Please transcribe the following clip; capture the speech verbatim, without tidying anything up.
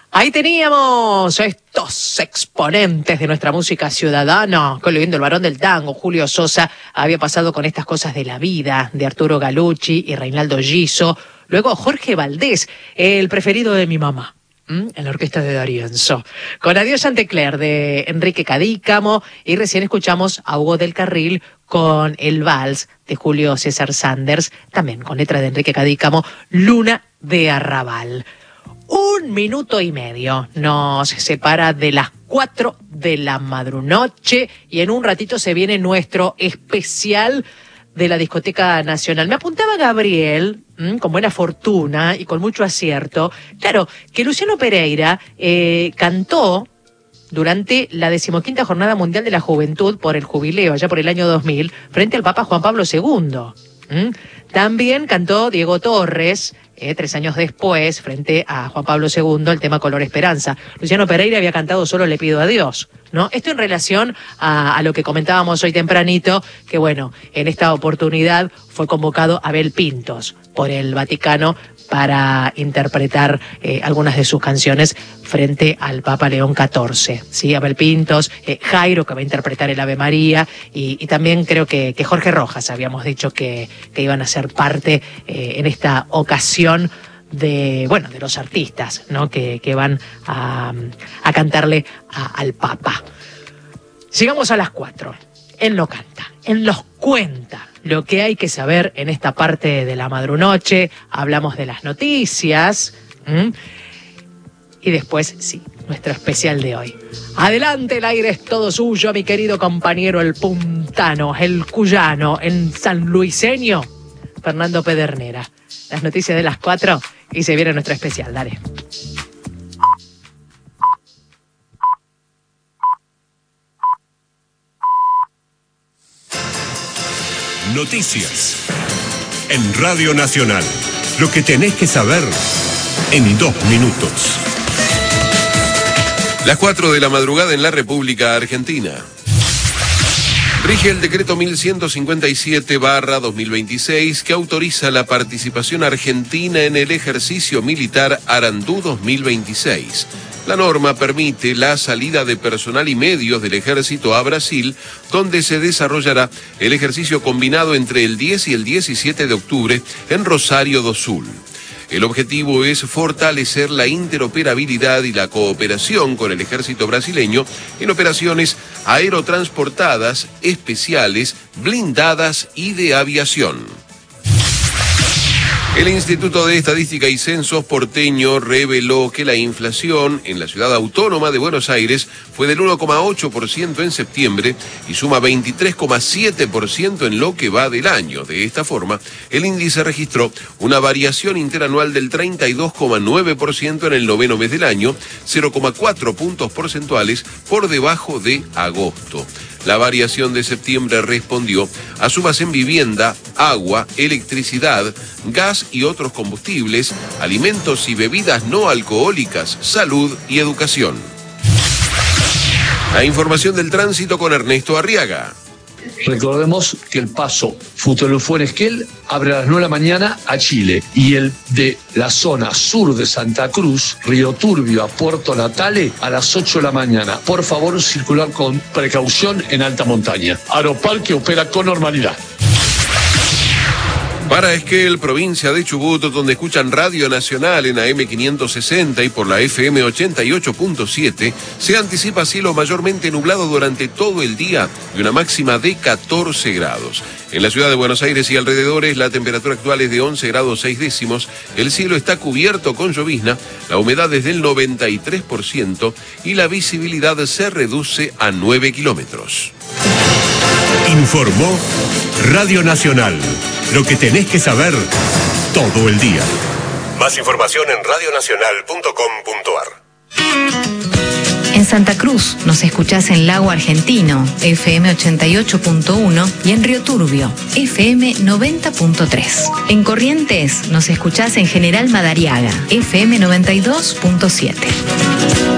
Ahí teníamos estos exponentes de nuestra música ciudadana, incluyendo el varón del tango, Julio Sosa, había pasado con Estas cosas de la vida, de Arturo Galucci y Reinaldo Giso. Luego Jorge Valdés, el preferido de mi mamá, ¿m? en la orquesta de D'Arienzo. Con Adiós Chantecler de Enrique Cadícamo, y recién escuchamos a Hugo del Carril con el vals de Julio César Sanders, también con letra de Enrique Cadícamo, Luna de Arrabal. Un minuto y medio nos separa de las cuatro de la madrunoche y en un ratito se viene nuestro especial de la Discoteca Nacional. Me apuntaba Gabriel, mmm, con buena fortuna y con mucho acierto, claro, que Luciano Pereira eh, cantó durante la decimoquinta Jornada Mundial de la Juventud por el jubileo, allá por el año dos mil, frente al Papa Juan Pablo segundo. ¿Mm? También cantó Diego Torres, eh, tres años después, frente a Juan Pablo segundo, el tema Color Esperanza. Luciano Pereira había cantado Solo le pido a Dios, ¿no? Esto en relación a, a lo que comentábamos hoy tempranito, que bueno, en esta oportunidad fue convocado Abel Pintos por el Vaticano para interpretar eh, algunas de sus canciones frente al Papa León catorce. Sí, Abel Pintos, eh, Jairo, que va a interpretar el Ave María, y, y también creo que, que Jorge Rojas, habíamos dicho que, que iban a ser parte eh, en esta ocasión de, bueno, de los artistas, ¿no? que, que van a, a cantarle a, al Papa. Llegamos a las cuatro. Él no canta, él nos cuenta lo que hay que saber en esta parte de la madrunoche. Hablamos de las noticias. ¿Mm? Y después, sí, nuestro especial de hoy. Adelante, el aire es todo suyo, mi querido compañero, el puntano, el cuyano, el sanluiseño, Fernando Pedernera. Las noticias de las cuatro y se viene nuestro especial. Dale. Noticias en Radio Nacional. Lo que tenés que saber en dos minutos. Las cuatro de la madrugada en la República Argentina. Rige el decreto mil ciento cincuenta y siete barra dos mil veintiséis que autoriza la participación argentina en el ejercicio militar Arandú dos mil veintiséis. La norma permite la salida de personal y medios del ejército a Brasil, donde se desarrollará el ejercicio combinado entre el diez y el diecisiete de octubre en Rosario do Sul. El objetivo es fortalecer la interoperabilidad y la cooperación con el ejército brasileño en operaciones aerotransportadas, especiales, blindadas y de aviación. El Instituto de Estadística y Censos porteño reveló que la inflación en la ciudad autónoma de Buenos Aires fue del uno coma ocho por ciento en septiembre y suma veintitrés coma siete por ciento en lo que va del año. De esta forma, el índice registró una variación interanual del treinta y dos coma nueve por ciento en el noveno mes del año, cero coma cuatro puntos porcentuales por debajo de agosto. La variación de septiembre respondió a sumas en vivienda, agua, electricidad, gas y otros combustibles, alimentos y bebidas no alcohólicas, salud y educación. La información del tránsito con Ernesto Arriaga. Recordemos que el paso Futolufú-Esquel abre a las nueve de la mañana a Chile y el de la zona sur de Santa Cruz, Río Turbio a Puerto Natale a las ocho de la mañana. Por favor, circular con precaución en alta montaña. Aeroparque opera con normalidad. Para Esquel, provincia de Chubut, donde escuchan Radio Nacional en A M quinientos sesenta y por la F M ochenta y ocho punto siete, se anticipa cielo mayormente nublado durante todo el día y una máxima de catorce grados. En la ciudad de Buenos Aires y alrededores, la temperatura actual es de once grados seis décimos, el cielo está cubierto con llovizna, la humedad es del noventa y tres por ciento y la visibilidad se reduce a nueve kilómetros. Informó Radio Nacional. Lo que tenés que saber todo el día. Más información en radio nacional punto com punto a r. En Santa Cruz nos escuchás en Lago Argentino, F M ochenta y ocho punto uno, y en Río Turbio, F M noventa punto tres. En Corrientes nos escuchás en General Madariaga, F M noventa y dos punto siete.